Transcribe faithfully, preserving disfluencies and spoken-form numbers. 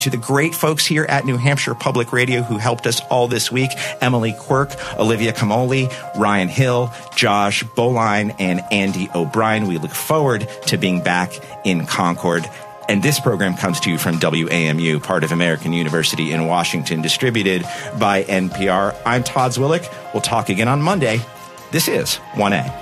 to the great folks here at New Hampshire Public Radio who helped us all this week: Emily Quirk, Olivia Camoli, Ryan Hill, Josh Boline, and Andy O'Brien. We look forward to being back in Concord. And this program comes to you from W A M U, part of American University in Washington, distributed by N P R. I'm Todd Zwillich. We'll talk again on Monday. This is one A.